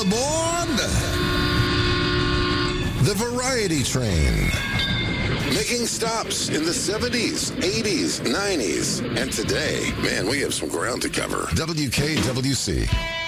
aboard the Variety Train. Making stops in the 70s, 80s, 90s, and today, man, we have some ground to cover. WKWC.